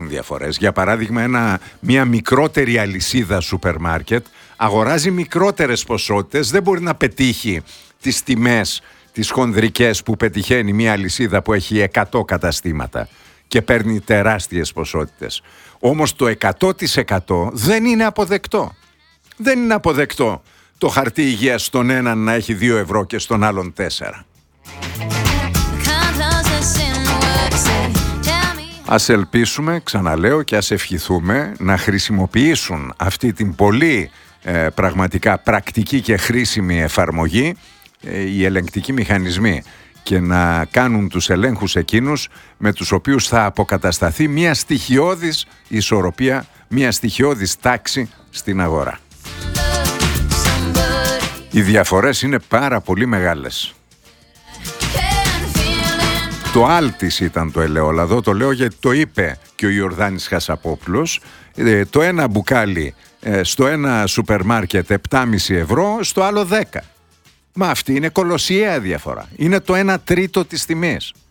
υπάρχουν διαφορές. Για παράδειγμα, μια μικρότερη αλυσίδα σούπερ μάρκετ αγοράζει μικρότερες ποσότητες, δεν μπορεί να πετύχει τις τιμές τις χονδρικές που πετυχαίνει μια αλυσίδα που έχει 100 καταστήματα και παίρνει τεράστιες ποσότητες. Όμως το 100% δεν είναι αποδεκτό. Δεν είναι αποδεκτό το χαρτί υγείας στον έναν να έχει 2 ευρώ και στον άλλον 4. Ας ελπίσουμε, ξαναλέω, και ας ευχηθούμε να χρησιμοποιήσουν αυτή την πολύ πραγματικά πρακτική και χρήσιμη εφαρμογή οι ελεγκτικοί μηχανισμοί και να κάνουν τους ελέγχους εκείνους με τους οποίους θα αποκατασταθεί μια στοιχειώδης ισορροπία, μια στοιχειώδης τάξη στην αγορά. Οι διαφορές είναι πάρα πολύ μεγάλες. Το άλτης ήταν το ελαιόλαδο, το λέω γιατί το είπε και ο Ιορδάνης Χασαπόπουλος. Το ένα μπουκάλι στο ένα σούπερ μάρκετ 7,5 ευρώ, στο άλλο 10. Μα αυτή είναι κολοσιαία διαφορά. Είναι το 1/3 της τιμής.